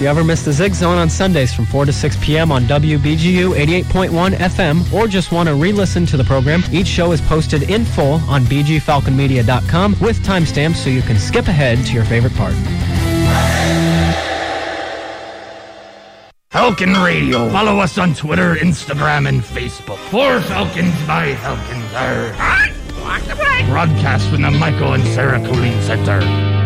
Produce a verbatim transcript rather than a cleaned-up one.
you ever miss the Zig Zone on Sundays from four to six p.m. on W B G U eighty-eight point one F M, or just want to re-listen to the program, each show is posted in full on b g falcon media dot com with timestamps so you can skip ahead to your favorite part. Falcon Radio. Follow us on Twitter, Instagram, and Facebook. For Falcons by Falcons. Arr. Broadcast from the Michael and Sarah Colleen Center.